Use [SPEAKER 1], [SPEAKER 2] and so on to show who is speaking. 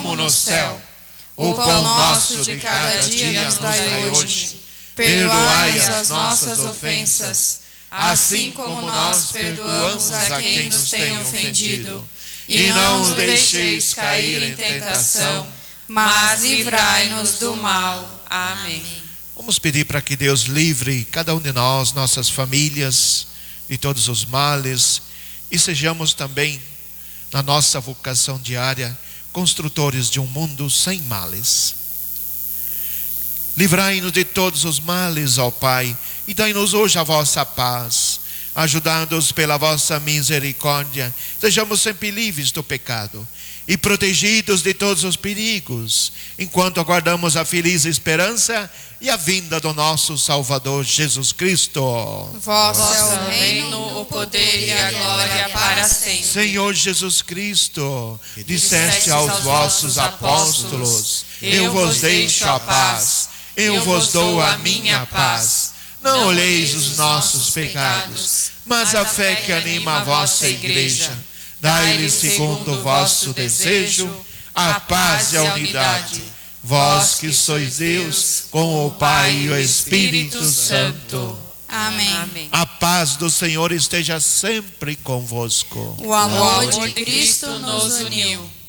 [SPEAKER 1] como no céu. O pão nosso de cada dia nos dai hoje. Perdoai as nossas ofensas, assim como nós perdoamos a quem nos tem ofendido. E não os deixeis cair em tentação, mas livrai-nos do mal. Amém.
[SPEAKER 2] Vamos pedir para que Deus livre cada um de nós, nossas famílias, de todos os males, e sejamos também, na nossa vocação diária, construtores de um mundo sem males. Livrai-nos de todos os males, ó Pai, e dai-nos hoje a vossa paz. Ajudados pela vossa misericórdia, sejamos sempre livres do pecado e protegidos de todos os perigos, enquanto aguardamos a feliz esperança e a vinda do nosso Salvador Jesus Cristo.
[SPEAKER 1] Vosso é o reino, o poder e a glória para sempre.
[SPEAKER 2] Senhor Jesus Cristo, disseste aos vossos apóstolos: eu vos deixo a paz, eu vos dou a minha paz. Não olheis os nossos pecados, mas a fé que anima a vossa igreja. Dai-lhe segundo o vosso desejo a paz e a unidade. Vós que sois Deus, com o Pai e o Espírito Santo.
[SPEAKER 1] Amém.
[SPEAKER 2] A paz do Senhor esteja sempre convosco.
[SPEAKER 1] O amor de Cristo nos uniu.